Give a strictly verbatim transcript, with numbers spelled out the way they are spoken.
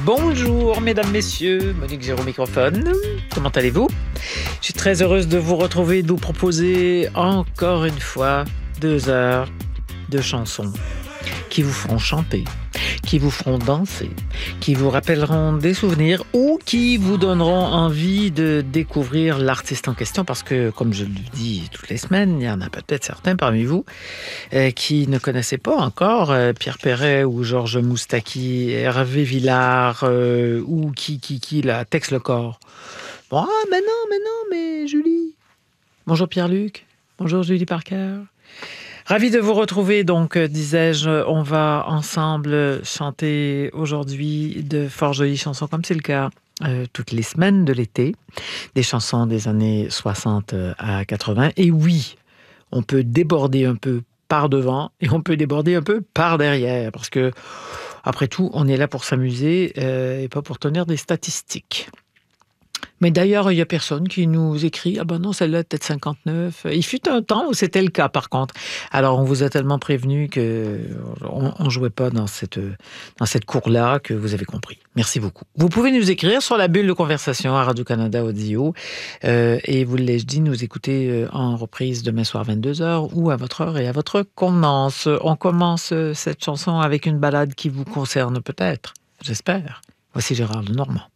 Bonjour mesdames, messieurs, Monique Géraud au microphone. Comment allez-vous? Je suis très heureuse de vous retrouver et de vous proposer encore une fois deux heures de chansons qui vous feront chanter, qui vous feront danser, qui vous rappelleront des souvenirs ou qui vous donneront envie de découvrir l'artiste en question parce que, comme je le dis toutes les semaines, il y en a peut-être certains parmi vous euh, qui ne connaissaient pas encore euh, Pierre Perret ou Georges Moustaki, Hervé Villard euh, ou qui, qui, qui, là, Tex Le Corps. Bon, ah, mais non, mais non, mais Julie. Bonjour Pierre-Luc. Bonjour Julie Parker. Ravi de vous retrouver, donc, euh, disais-je, on va ensemble chanter aujourd'hui de fort jolies chansons, comme c'est le cas euh, toutes les semaines de l'été, des chansons des années soixante à quatre-vingts. Et oui, on peut déborder un peu par devant et on peut déborder un peu par derrière, parce que, après tout, on est là pour s'amuser euh, et pas pour tenir des statistiques. Mais d'ailleurs, il n'y a personne qui nous écrit « Ah ben non, celle-là, peut-être cinquante-neuf ». Il fut un temps où c'était le cas, par contre. Alors, on vous a tellement prévenu qu'on ne jouait pas dans cette, dans cette cour-là que vous avez compris. Merci beaucoup. Vous pouvez nous écrire sur la bulle de conversation à Radio-Canada Audio. Euh, et vous l'ai-je dit, nous écouter en reprise demain soir vingt-deux heures ou à votre heure et à votre convenance. On commence cette chanson avec une balade qui vous concerne peut-être, j'espère. Voici Gérard Lenormand.